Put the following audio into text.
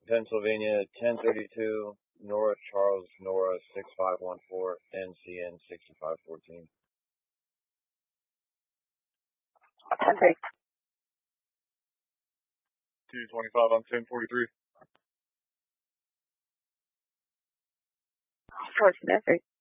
Pennsylvania 1032, North Charles, Nora 6514, NCN 6514. Okay. 225 on 1043. What's that?